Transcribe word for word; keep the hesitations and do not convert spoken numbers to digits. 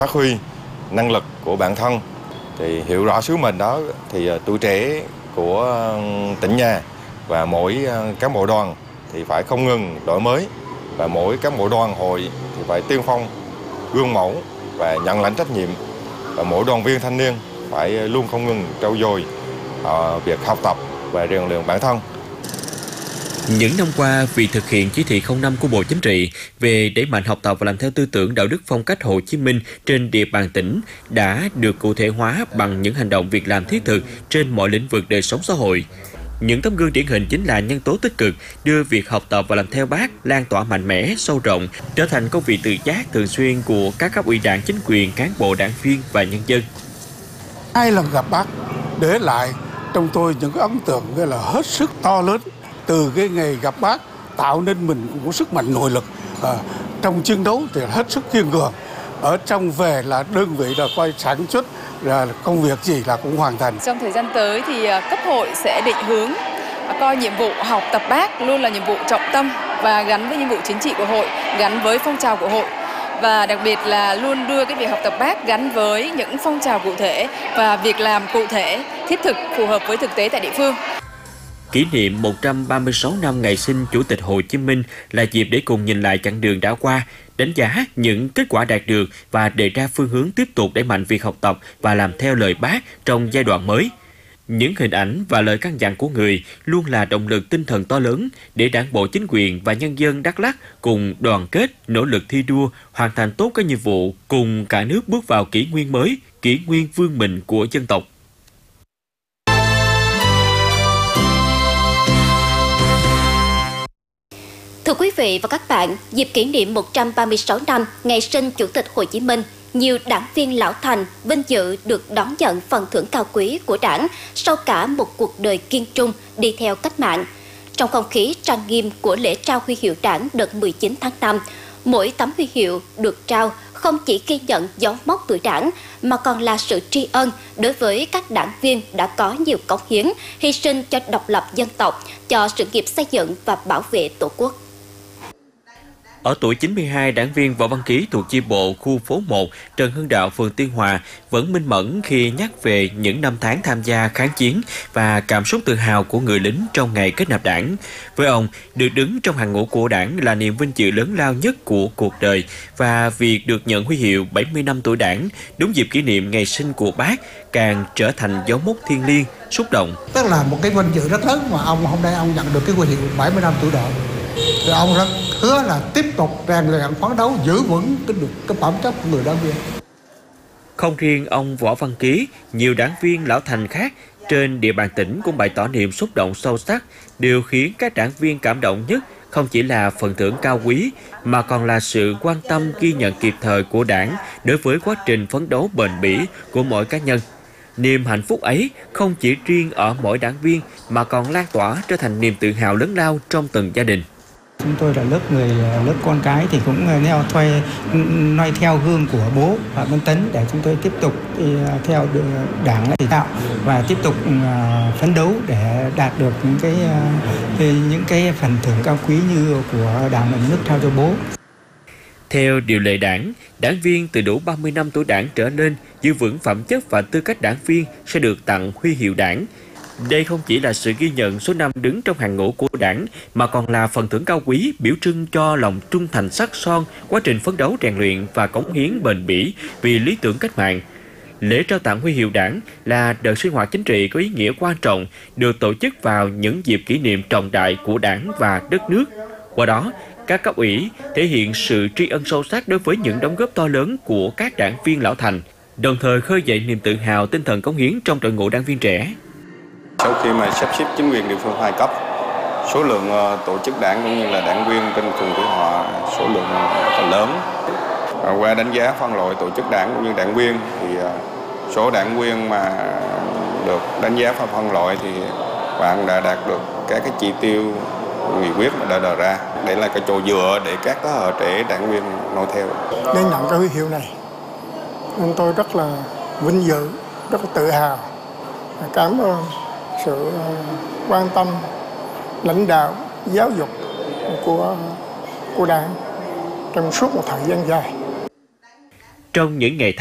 phát huy năng lực của bản thân, thì hiểu rõ sứ mệnh đó thì tuổi trẻ của tỉnh nhà và mỗi cán bộ đoàn thì phải không ngừng đổi mới, và mỗi cán bộ đoàn hội thì phải tiên phong, gương mẫu và nhận lãnh trách nhiệm, và mỗi đoàn viên thanh niên phải luôn không ngừng trau dồi uh, việc học tập và rèn luyện bản thân. Những năm qua, việc thực hiện chỉ thị không năm của Bộ Chính trị về đẩy mạnh học tập và làm theo tư tưởng đạo đức phong cách Hồ Chí Minh trên địa bàn tỉnh đã được cụ thể hóa bằng những hành động việc làm thiết thực trên mọi lĩnh vực đời sống xã hội. Những tấm gương điển hình chính là nhân tố tích cực đưa việc học tập và làm theo Bác lan tỏa mạnh mẽ, sâu rộng, trở thành công việc tự giác thường xuyên của các cấp ủy Đảng, chính quyền, cán bộ, đảng viên và nhân dân. Hai lần gặp Bác để lại trong tôi những cái ấn tượng gọi là hết sức to lớn. Từ cái ngày gặp Bác tạo nên mình cũng có sức mạnh nội lực, à, trong chiến đấu thì hết sức kiên cường, ở trong về là đơn vị là coi sản xuất là công việc gì là cũng hoàn thành. Trong thời gian tới thì cấp hội sẽ định hướng coi nhiệm vụ học tập Bác luôn là nhiệm vụ trọng tâm và gắn với nhiệm vụ chính trị của hội, gắn với phong trào của hội, và đặc biệt là luôn đưa cái việc học tập Bác gắn với những phong trào cụ thể và việc làm cụ thể thiết thực phù hợp với thực tế tại địa phương. Kỷ niệm một trăm ba mươi sáu năm ngày sinh Chủ tịch Hồ Chí Minh là dịp để cùng nhìn lại chặng đường đã qua, đánh giá những kết quả đạt được và đề ra phương hướng tiếp tục đẩy mạnh việc học tập và làm theo lời Bác trong giai đoạn mới. Những hình ảnh và lời căn dặn của người luôn là động lực tinh thần to lớn để Đảng bộ, chính quyền và nhân dân Đắk Lắk cùng đoàn kết, nỗ lực thi đua, hoàn thành tốt các nhiệm vụ, cùng cả nước bước vào kỷ nguyên mới, kỷ nguyên vươn mình của dân tộc. Thưa quý vị và các bạn, dịp kỷ niệm một trăm ba mươi sáu năm ngày sinh Chủ tịch Hồ Chí Minh, nhiều đảng viên lão thành vinh dự được đón nhận phần thưởng cao quý của Đảng sau cả một cuộc đời kiên trung đi theo cách mạng. Trong không khí trang nghiêm của lễ trao huy hiệu Đảng đợt mười chín tháng năm, mỗi tấm huy hiệu được trao không chỉ ghi nhận dấu mốc tuổi Đảng mà còn là sự tri ân đối với các đảng viên đã có nhiều cống hiến, hy sinh cho độc lập dân tộc, cho sự nghiệp xây dựng và bảo vệ Tổ quốc. Ở tuổi chín mươi hai, đảng viên Võ Văn Ký thuộc chi bộ khu phố một, Trần Hưng Đạo, phường Tiên Hòa vẫn minh mẫn khi nhắc về những năm tháng tham gia kháng chiến và cảm xúc tự hào của người lính trong ngày kết nạp Đảng. Với ông, được đứng trong hàng ngũ của Đảng là niềm vinh dự lớn lao nhất của cuộc đời, và việc được nhận huy hiệu bảy mươi năm tuổi Đảng đúng dịp kỷ niệm ngày sinh của Bác càng trở thành dấu mốc thiêng liêng, xúc động. Tức là một cái vinh dự rất lớn mà ông hôm nay ông nhận được cái huy hiệu bảy mươi năm tuổi Đảng. Thì ông rất hứa là tiếp tục rèn luyện phấn đấu giữ vững cái được cái phẩm chất của người đảng viên. Không riêng ông Võ Văn Ký, nhiều đảng viên lão thành khác trên địa bàn tỉnh cũng bày tỏ niềm xúc động sâu sắc. Điều khiến các đảng viên cảm động nhất không chỉ là phần thưởng cao quý mà còn là sự quan tâm, ghi nhận kịp thời của Đảng đối với quá trình phấn đấu bền bỉ của mỗi cá nhân. Niềm hạnh phúc ấy không chỉ riêng ở mỗi đảng viên mà còn lan tỏa trở thành niềm tự hào lớn lao trong từng gia đình. Chúng tôi là lớp người, lớp con cái thì cũng neo thuê noi theo gương của bố Phạm Văn Tấn để chúng tôi tiếp tục theo Đảng lãnh đạo và tiếp tục phấn đấu để đạt được những cái những cái phần thưởng cao quý như của Đảng và Nhà nước trao cho bố. Theo điều lệ Đảng, đảng viên từ đủ ba mươi năm tuổi Đảng trở lên giữ vững phẩm chất và tư cách đảng viên sẽ được tặng huy hiệu Đảng. Đây không chỉ là sự ghi nhận số năm đứng trong hàng ngũ của Đảng mà còn là phần thưởng cao quý biểu trưng cho lòng trung thành sắc son, quá trình phấn đấu rèn luyện và cống hiến bền bỉ vì lý tưởng cách mạng. Lễ trao tặng huy hiệu Đảng là đợt sinh hoạt chính trị có ý nghĩa quan trọng được tổ chức vào những dịp kỷ niệm trọng đại của Đảng và đất nước. Qua đó, các cấp ủy thể hiện sự tri ân sâu sắc đối với những đóng góp to lớn của các đảng viên lão thành, đồng thời khơi dậy niềm tự hào, tinh thần cống hiến trong đội ngũ đảng viên trẻ. Sau khi mà sắp xếp chính quyền địa phương hai cấp, số lượng tổ chức đảng cũng như là đảng viên trên phường Tuy Hòa số lượng rất là lớn. Qua đánh giá phân loại tổ chức đảng cũng như đảng viên thì số đảng viên mà được đánh giá và phân loại thì bạn đã đạt được các cái chỉ tiêu nghị quyết mà đã đề ra. Đây là cái chỗ dựa để các thế hệ trẻ đảng viên noi theo. Để nhận cái huy hiệu này, nên tôi rất là vinh dự, rất là tự hào. Cảm ơn sự quan tâm, lãnh đạo, giáo dục của của Đảng trong suốt một thời gian dài. trong những ngày